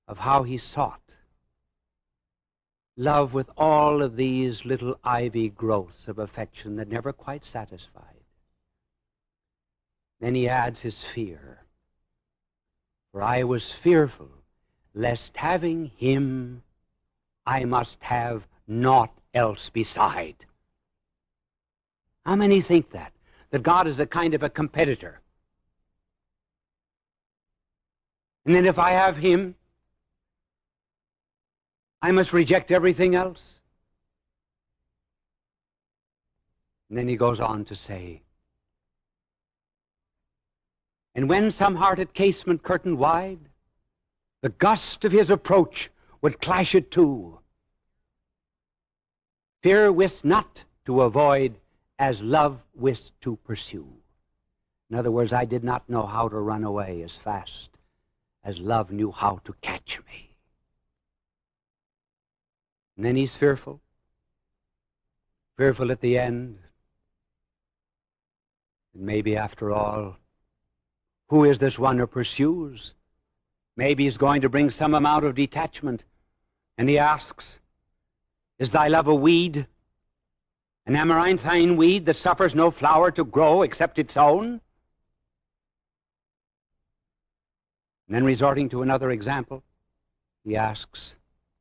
of how he sought love with all of these little ivy growths of affection that never quite satisfied. Then he adds his fear. For I was fearful, lest having him, I must have naught else beside. How many think that God is a kind of a competitor? And then if I have him, I must reject everything else? And then he goes on to say, and when some heart at casement curtained wide, the gust of his approach would clash it to. Fear wist not to avoid, as love wist to pursue. In other words, I did not know how to run away as fast as love knew how to catch me. And then he's fearful at the end. And maybe after all, who is this one who pursues? Maybe he's going to bring some amount of detachment. And he asks, is thy love a weed? An amaranthine weed that suffers no flower to grow except its own? And then resorting to another example, he asks,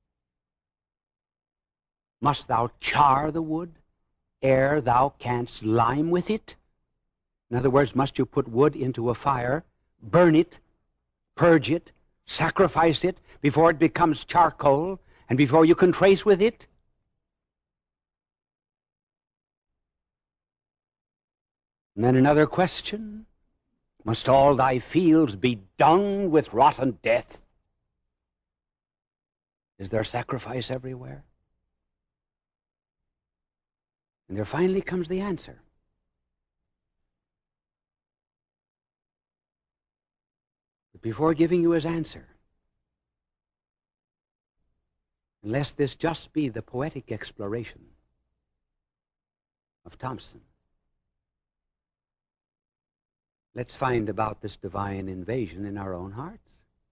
must thou char the wood ere thou canst lime with it? In other words, must you put wood into a fire, burn it, purge it, sacrifice it before it becomes charcoal and before you can trace with it? And then another question, must all thy fields be dung with rotten death? Is there sacrifice everywhere? And there finally comes the answer. But before giving you his answer, unless this just be the poetic exploration of Thompson, let's find about this divine invasion in our own hearts.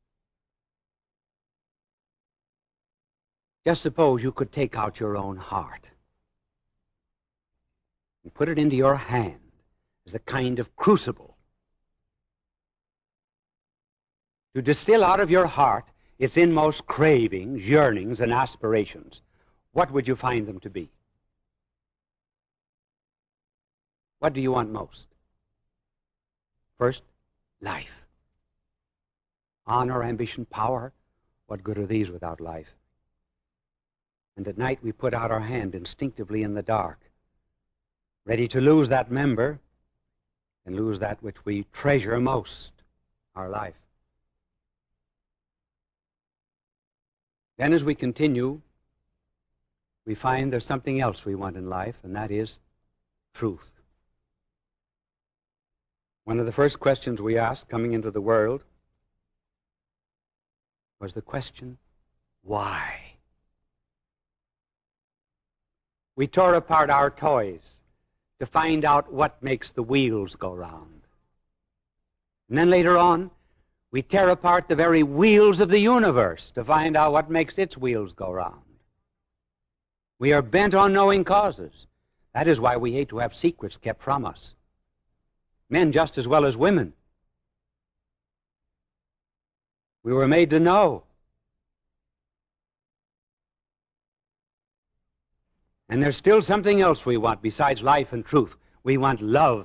Just suppose you could take out your own heart and put it into your hand as a kind of crucible to distill out of your heart its inmost cravings, yearnings, and aspirations. What would you find them to be? What do you want most? First, life. Honor, ambition, power. What good are these without life? And at night we put out our hand instinctively in the dark, ready to lose that member and lose that which we treasure most, our life. Then as we continue, we find there's something else we want in life, and that is truth. One of the first questions we asked coming into the world was the question, why? We tore apart our toys to find out what makes the wheels go round. And then later on, we tear apart the very wheels of the universe to find out what makes its wheels go round. We are bent on knowing causes. That is why we hate to have secrets kept from us. Men just as well as women. We were made to know. And there's still something else we want besides life and truth. We want love.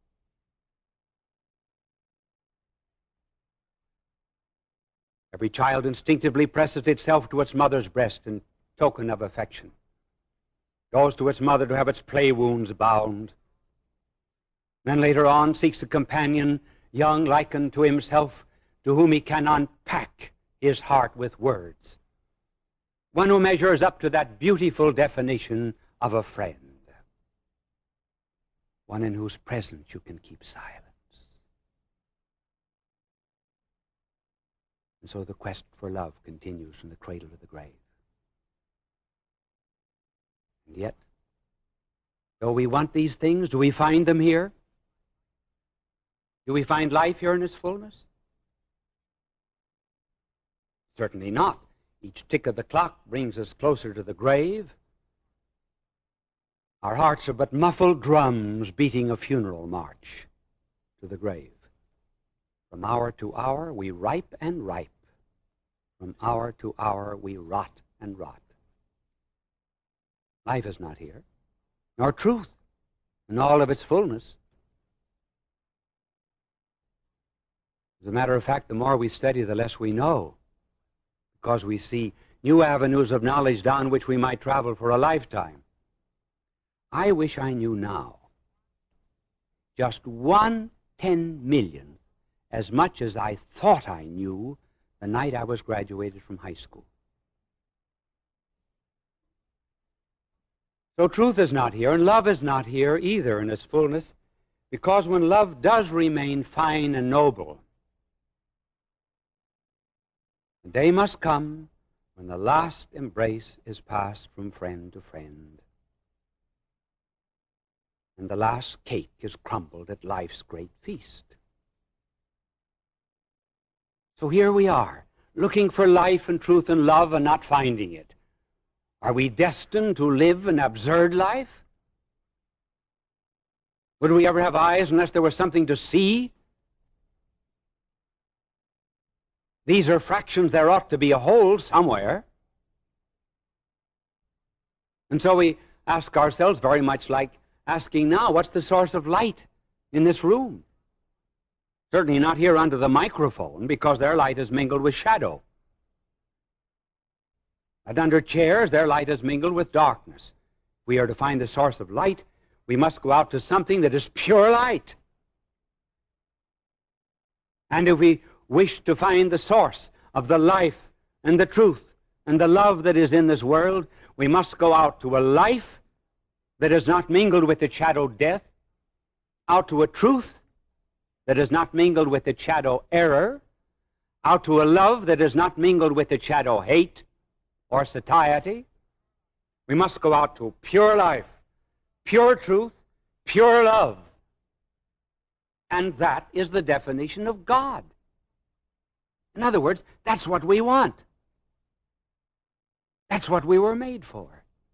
Every child instinctively presses itself to its mother's breast in token of affection. Goes to its mother to have its play wounds bound. Then later on seeks a companion, young like unto himself, to whom he can unpack his heart with words. One who measures up to that beautiful definition of a friend. One in whose presence you can keep silence. And so the quest for love continues from the cradle to the grave. And yet, though we want these things, do we find them here? Do we find life here in its fullness? Certainly not. Each tick of the clock brings us closer to the grave. Our hearts are but muffled drums beating a funeral march to the grave. From hour to hour we ripe and ripe. From hour to hour we rot and rot. Life is not here, nor truth in all of its fullness. As a matter of fact, the more we study, the less we know, because we see new avenues of knowledge down which we might travel for a lifetime. I wish I knew now just 1/10,000,000th as much as I thought I knew the night I was graduated from high school. So truth is not here, and love is not here either in its fullness, because when love does remain fine and noble, the day must come when the last embrace is passed from friend to friend, and the last cake is crumbled at life's great feast. So here we are, looking for life and truth and love and not finding it. Are we destined to live an absurd life? Would we ever have eyes unless there was something to see? These are fractions. There ought to be a whole somewhere. And so we ask ourselves, very much like asking now, what's the source of light in this room? Certainly not here under the microphone, because their light is mingled with shadow. And under chairs, their light is mingled with darkness. If we are to find the source of light, we must go out to something that is pure light. And if we wish to find the source of the life and the truth and the love that is in this world, we must go out to a life that is not mingled with the shadow death, out to a truth that is not mingled with the shadow error, out to a love that is not mingled with the shadow hate or satiety. We must go out to pure life, pure truth, pure love. And that is the definition of God. In other words, that's what we want. That's what we were made for.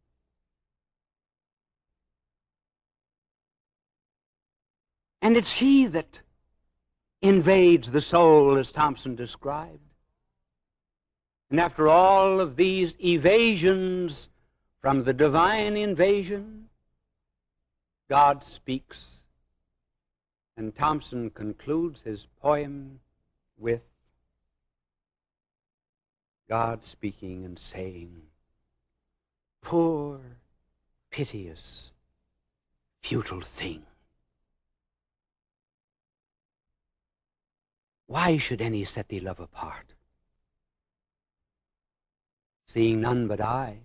And it's He that invades the soul, as Thompson described. And after all of these evasions from the divine invasion, God speaks. And Thompson concludes his poem with God speaking and saying, "Poor, piteous, futile thing. Why should any set thee love apart? Seeing none but I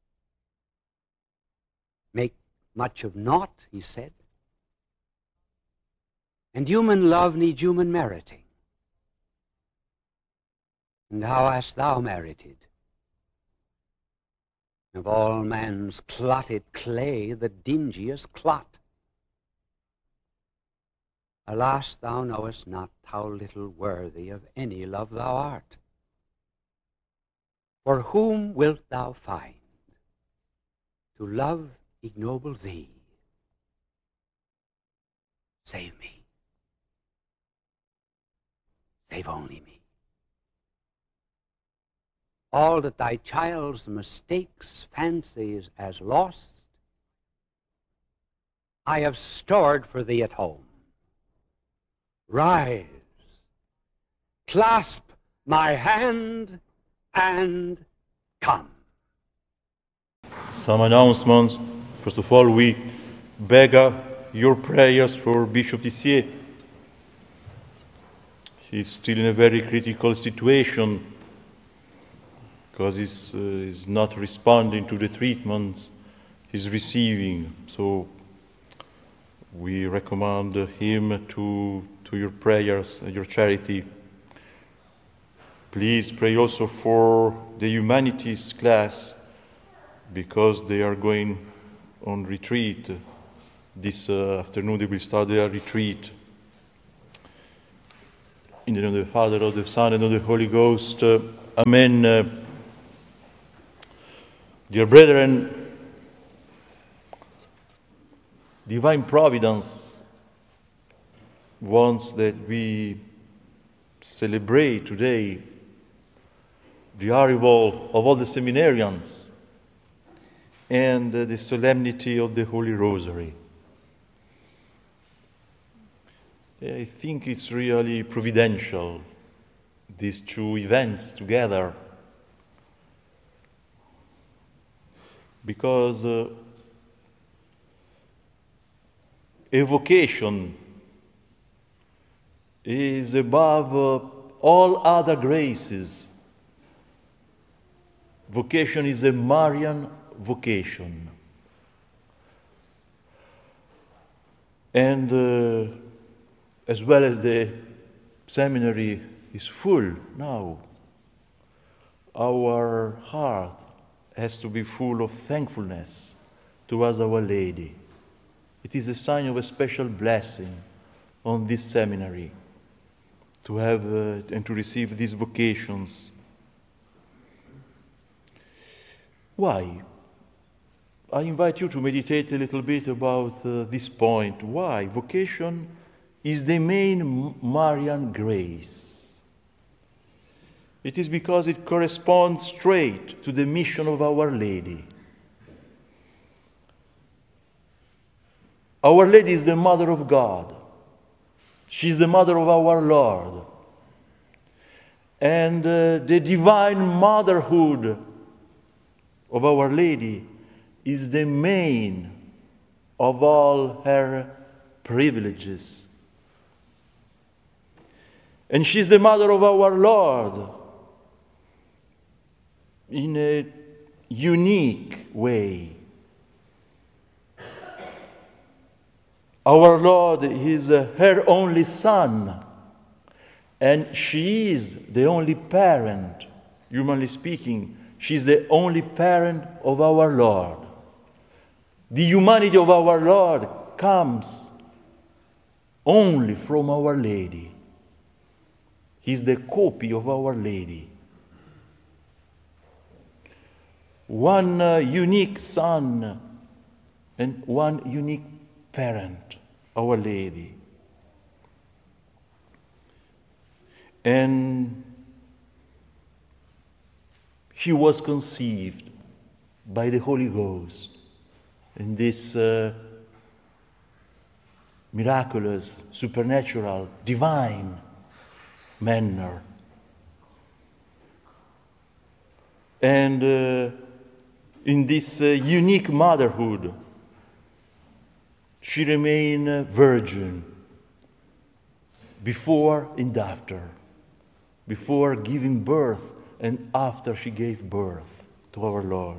make much of naught," he said. "And human love needs human meriting. And how hast thou merited? Of all man's clotted clay, the dingiest clot. Alas, thou knowest not how little worthy of any love thou art. For whom wilt thou find to love ignoble thee? Save me. Save only me. All that thy child's mistakes fancies as lost, I have stored for thee at home. Rise, clasp my hand, and come." Some announcements. First of all, we beg your prayers for Bishop Tissier. He's still in a very critical situation because he's not responding to the treatments he's receiving. So we recommend him to your prayers and your charity. Please pray also for the humanities class, because they are going on retreat. This afternoon they will start their retreat. In the name of the Father, of the Son, and of the Holy Ghost. Amen. Dear brethren, divine providence wants that we celebrate today the arrival of all the seminarians and the solemnity of the Holy Rosary. I think it's really providential, these two events together, because a vocation is above all other graces. Vocation is a Marian vocation. And as well as the seminary is full now, our heart has to be full of thankfulness towards Our Lady. It is a sign of a special blessing on this seminary to have and to receive these vocations. Why? I invite you to meditate a little bit about this point. Why? Vocation is the main Marian grace. It is because it corresponds straight to the mission of Our Lady. Our Lady is the Mother of God. She is the Mother of our Lord. And the divine motherhood of Our Lady is the main of all her privileges. And she's the Mother of our Lord in a unique way. Our Lord is her only Son, and she is the only parent, humanly speaking. She's the only parent of our Lord. The humanity of our Lord comes only from Our Lady. He's the copy of Our Lady. One unique Son and one unique parent, Our Lady. And she was conceived by the Holy Ghost in this miraculous, supernatural, divine manner. And in this unique motherhood, she remained virgin before and after, before giving birth and after she gave birth to our Lord.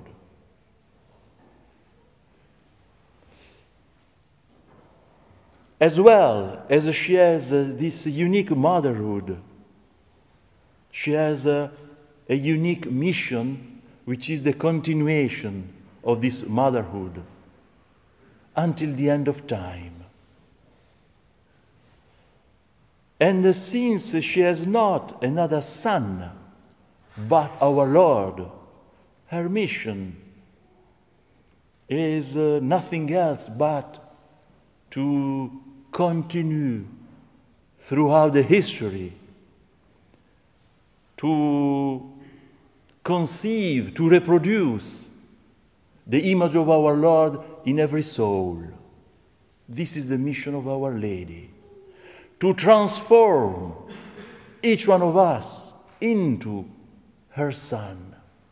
As well as she has this unique motherhood, she has a unique mission, which is the continuation of this motherhood until the end of time. And since she has not another son, but our Lord, her mission is nothing else but to continue throughout the history, to conceive, to reproduce the image of our Lord in every soul. This is the mission of Our Lady, to transform each one of us into her Son.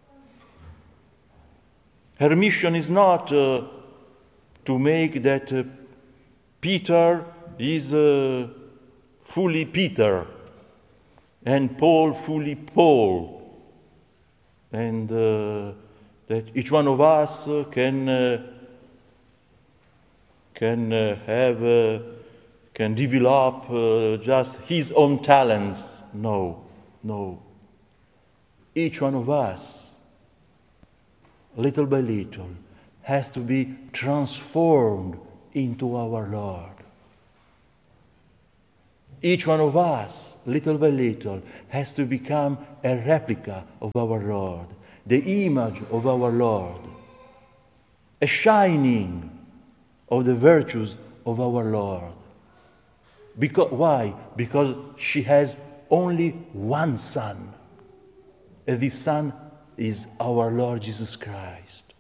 Her mission is not to make that Peter is fully Peter and Paul fully Paul, and that each one of us can develop just his own talents. No. Each one of us, little by little, has to be transformed into our Lord. Each one of us, little by little, has to become a replica of our Lord, the image of our Lord, a shining of the virtues of our Lord. Why? Because she has only one Son, and this Son is our Lord Jesus Christ.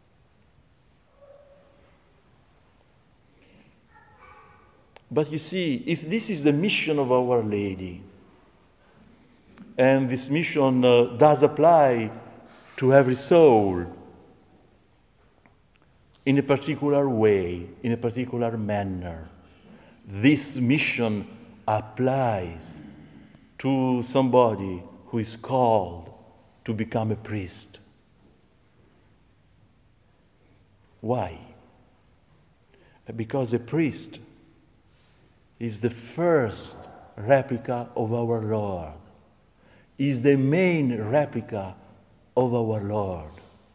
But you see, if this is the mission of Our Lady, and this mission does apply to every soul in a particular way, in a particular manner, this mission applies to somebody who is called to become a priest. Why? Because a priest is the first replica of our Lord, is the main replica of our Lord.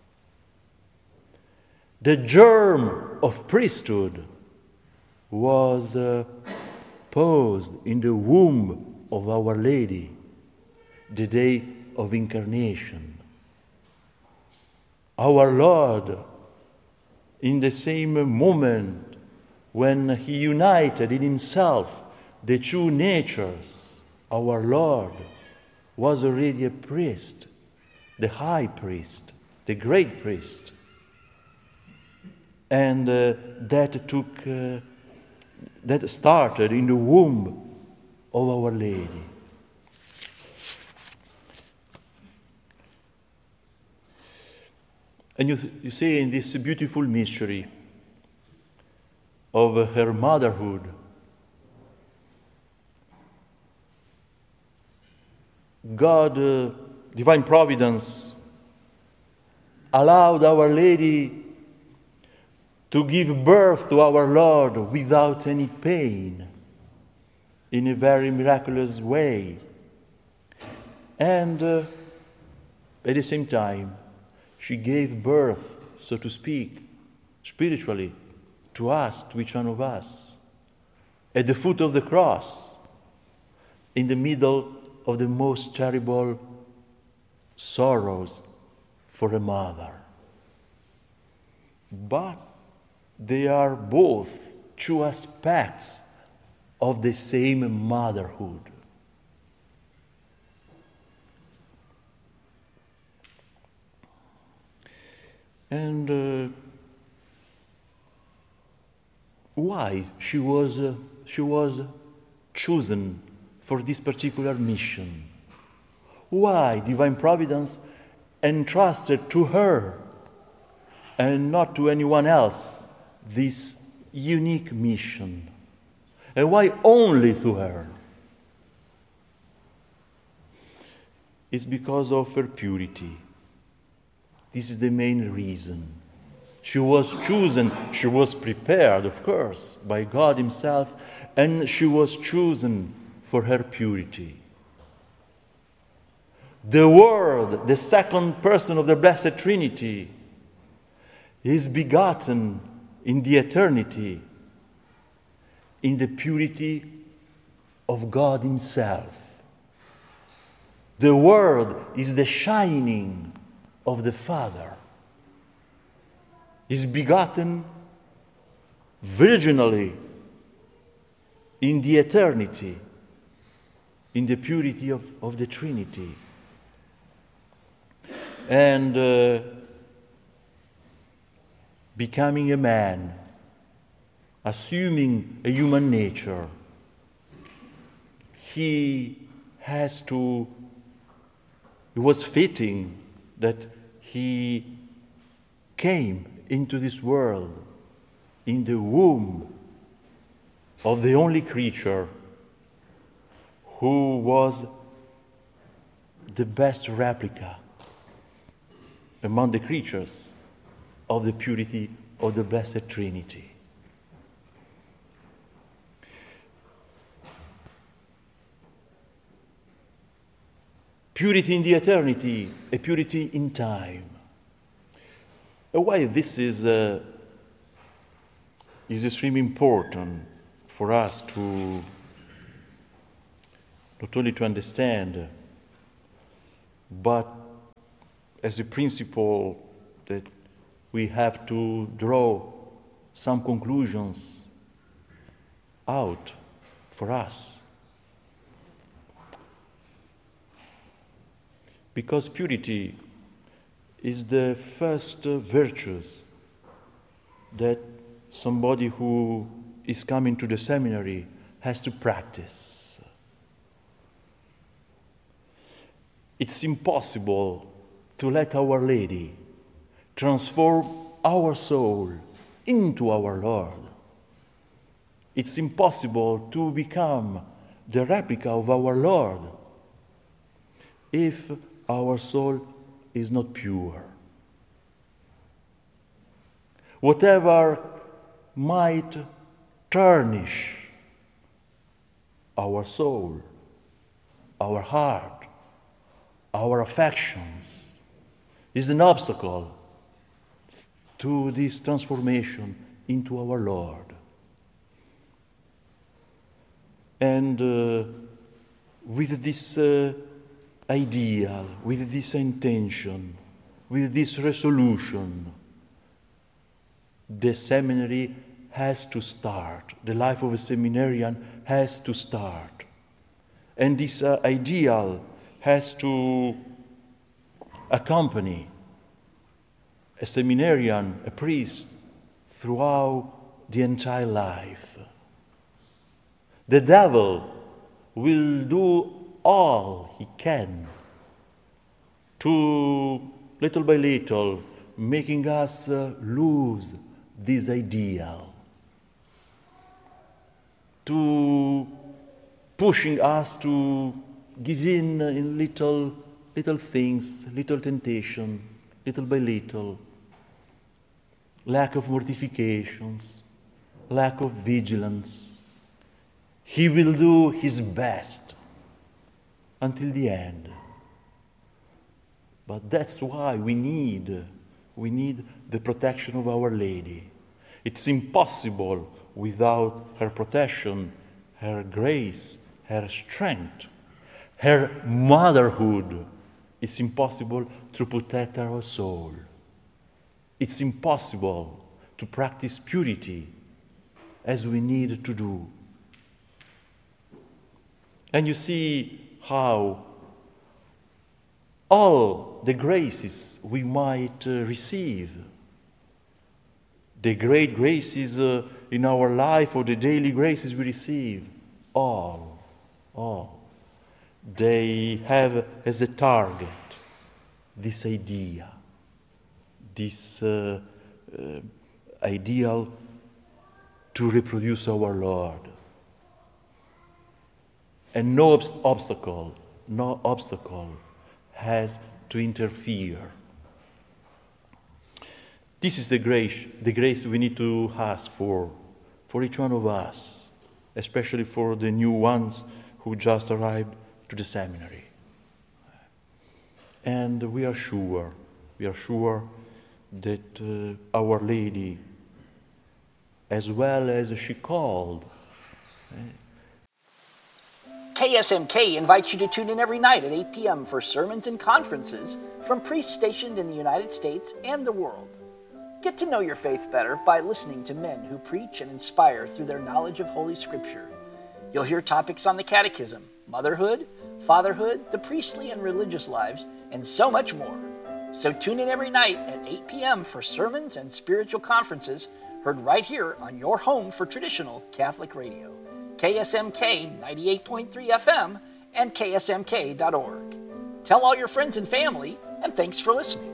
The germ of priesthood was posed in the womb of Our Lady, the day of incarnation. Our Lord, in the same moment when he united in himself the two natures, our Lord was already a priest, the high priest, the great priest. And that started in the womb of Our Lady. And you see in this beautiful mystery of her motherhood, God, divine providence, allowed Our Lady to give birth to our Lord without any pain, in a very miraculous way. And at the same time, she gave birth, so to speak, spiritually, to us, to each one of us, at the foot of the cross, in the middle of the most terrible sorrows for a mother. But they are both two aspects of the same motherhood. And why she was chosen for this particular mission? Why divine providence entrusted to her and not to anyone else this unique mission? And why only to her? It's because of her purity. This is the main reason. She was chosen, she was prepared, of course, by God Himself, and she was chosen for her purity. The Word, the second person of the Blessed Trinity, is begotten in the eternity, in the purity of God Himself. The Word is the shining of the Father, is begotten virginally in the eternity, in the purity of the Trinity. And becoming a man, assuming a human nature, it was fitting that he came into this world in the womb of the only creature who was the best replica among the creatures of the purity of the Blessed Trinity. Purity in the eternity, a purity in time. Why this is extremely important for us to not only to understand, but as the principle that we have to draw some conclusions out for us. Because purity is the first virtues that somebody who is coming to the seminary has to practice. It's impossible to let Our Lady transform our soul into our Lord. It's impossible to become the replica of our Lord if our soul is not pure. Whatever might tarnish our soul, our heart, our affections, is an obstacle to this transformation into our Lord. And with this ideal, with this intention, with this resolution, the seminary has to start. The life of a seminarian has to start. And this ideal has to accompany a seminarian, a priest, throughout the entire life. The devil will do all he can to, little by little, making us lose this ideal, to pushing us to give in little things, little temptation, little by little, lack of mortifications, lack of vigilance. He will do his best until the end. But that's why we need the protection of Our Lady. It's impossible without her protection, her grace, her strength, her motherhood. It's impossible to protect our soul. It's impossible to practice purity as we need to do. And you see how all the graces we might receive, the great graces in our life or the daily graces we receive, all, they have as a target this idea, this ideal to reproduce our Lord. And no obstacle has to interfere. This is the grace we need to ask for each one of us, especially for the new ones who just arrived to the seminary. And we are sure that Our Lady, as well as she called, KSMK invites you to tune in every night at 8 p.m. for sermons and conferences from priests stationed in the United States and the world. Get to know your faith better by listening to men who preach and inspire through their knowledge of Holy Scripture. You'll hear topics on the catechism, motherhood, fatherhood, the priestly and religious lives, and so much more. So tune in every night at 8 p.m. for sermons and spiritual conferences heard right here on your home for traditional Catholic radio. KSMK 98.3 FM and ksmk.org. Tell all your friends and family, and thanks for listening.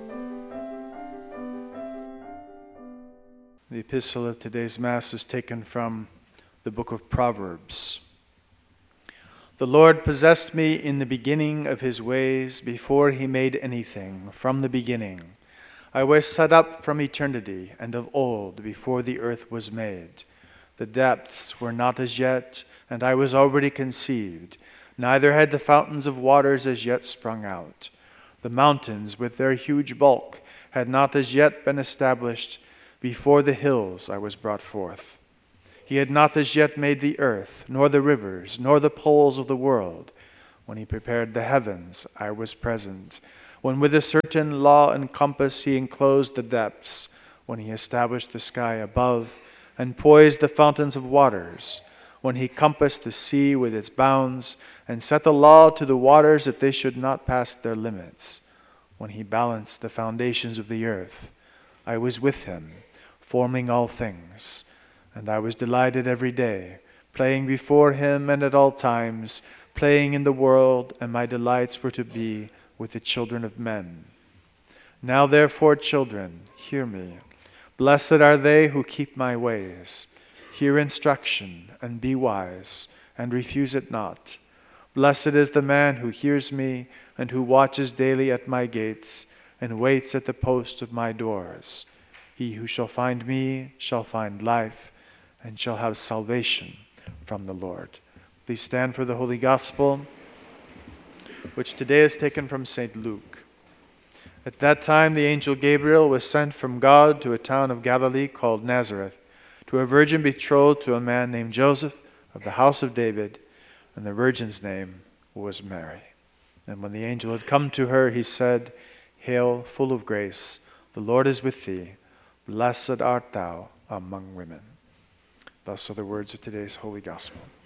The epistle of today's Mass is taken from the book of Proverbs. The Lord possessed me in the beginning of his ways, before he made anything, from the beginning. I was set up from eternity, and of old, before the earth was made. The depths were not as yet, and I was already conceived. Neither had the fountains of waters as yet sprung out. The mountains with their huge bulk had not as yet been established. Before the hills I was brought forth. He had not as yet made the earth, nor the rivers, nor the poles of the world. When he prepared the heavens, I was present. When with a certain law and compass he enclosed the depths, when he established the sky above and poised the fountains of waters, when he compassed the sea with its bounds and set the law to the waters that they should not pass their limits, when he balanced the foundations of the earth, I was with him, forming all things, and I was delighted every day, playing before him and at all times, playing in the world, and my delights were to be with the children of men. Now therefore, children, hear me. Blessed are they who keep my ways. Hear instruction, and be wise, and refuse it not. Blessed is the man who hears me, and who watches daily at my gates, and waits at the post of my doors. He who shall find me shall find life, and shall have salvation from the Lord. Please stand for the Holy Gospel, which today is taken from St. Luke. At that time the angel Gabriel was sent from God to a town of Galilee called Nazareth, to a virgin betrothed to a man named Joseph of the house of David, and the virgin's name was Mary. And when the angel had come to her, he said, Hail, full of grace, the Lord is with thee. Blessed art thou among women. Thus are the words of today's Holy Gospel.